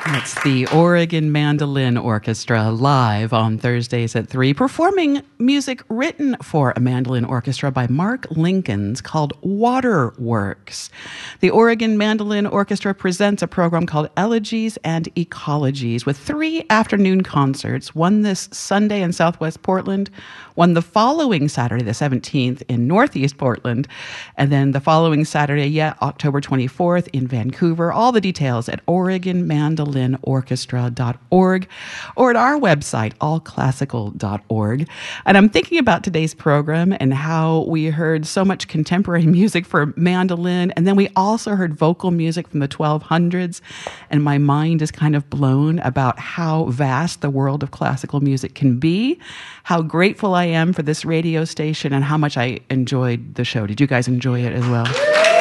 That's the Oregon Mandolin Orchestra live on Thursdays at 3, performing music written for a mandolin orchestra by Mark Linkins called Waterworks. The Oregon Mandolin Orchestra presents a program called Elegies and Ecologies with 3 afternoon concerts, one this Sunday in Southwest Portland, one the following Saturday, the 17th, in Northeast Portland, and then the following Saturday, October 24th, in Vancouver. All the details at OregonMandolinOrchestra.org or at our website, allclassical.org. And I'm thinking about today's program and how we heard so much contemporary music for mandolin, and then we also heard vocal music from the 1200s, and my mind is kind of blown about how vast the world of classical music can be, how grateful I am for this radio station, and how much I enjoyed the show. Did you guys enjoy it as well?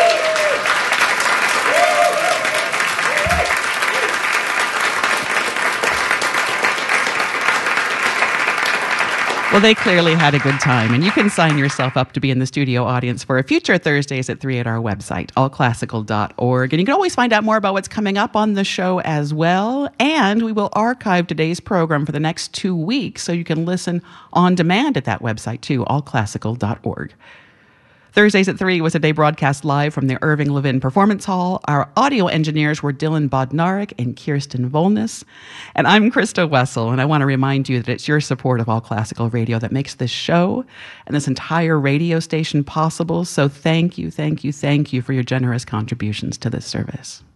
Well, they clearly had a good time, and you can sign yourself up to be in the studio audience for a future Thursdays at 3 at our website, allclassical.org. And you can always find out more about what's coming up on the show as well. And we will archive today's program for the next 2 weeks, so you can listen on demand at that website too, allclassical.org. Thursdays at 3 was a day broadcast live from the Irving Levin Performance Hall. Our audio engineers were Dylan Bodnarik and Kirsten Volness. And I'm Krista Wessel, and I want to remind you that it's your support of All Classical Radio that makes this show and this entire radio station possible. So thank you for your generous contributions to this service.